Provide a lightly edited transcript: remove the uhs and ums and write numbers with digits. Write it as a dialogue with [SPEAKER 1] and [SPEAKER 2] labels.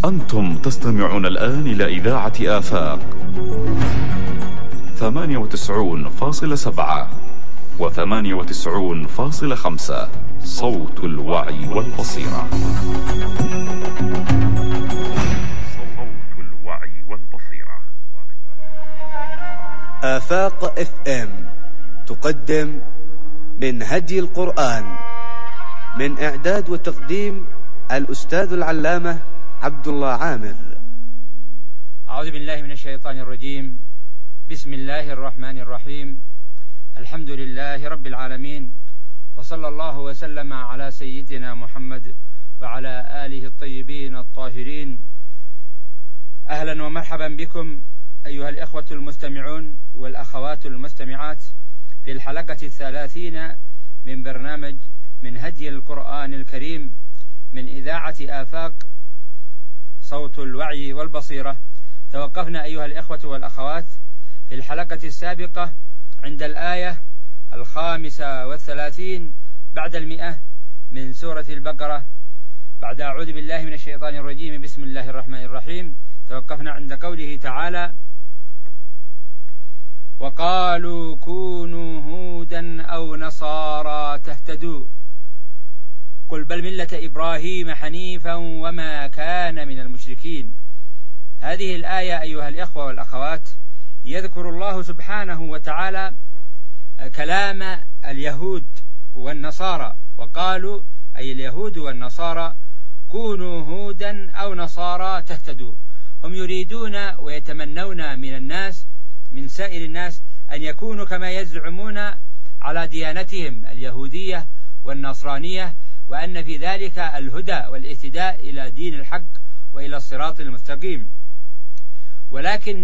[SPEAKER 1] أنتم تستمعون الآن إلى إذاعة آفاق 98.7 و98.5 صوت الوعي والبصيرة.
[SPEAKER 2] آفاق FM تقدم من هدي القرآن، من إعداد وتقديم الأستاذ العلامة عبد الله عامر.
[SPEAKER 3] أعوذ بالله من الشيطان الرجيم. بسم الله الرحمن الرحيم. الحمد لله رب العالمين، وصلى الله وسلم على سيدنا محمد وعلى آله الطيبين الطاهرين. أهلا ومرحبا بكم أيها الإخوة المستمعون والأخوات المستمعات في الحلقة 30 من برنامج من هدي القرآن الكريم من إذاعة آفاق صوت الوعي والبصيرة. توقفنا أيها الإخوة والأخوات في الحلقة السابقة عند الآية 35 بعد 100 من سورة البقرة، بعد أعوذ بالله من الشيطان الرجيم بسم الله الرحمن الرحيم. توقفنا عند قوله تعالى: وقالوا كونوا هودا أو نصارى تهتدوا قل بل ملة إبراهيم حنيفا وما كان من المشركين. هذه الآية أيها الإخوة والأخوات يذكر الله سبحانه وتعالى كلام اليهود والنصارى، وقالوا أي اليهود والنصارى كونوا هودا أو نصارى تهتدوا. هم يريدون ويتمنون من الناس، من سائر الناس، أن يكونوا كما يزعمون على ديانتهم اليهودية والنصرانية، وأن في ذلك الهدى والاهتداء إلى دين الحق وإلى الصراط المستقيم. ولكن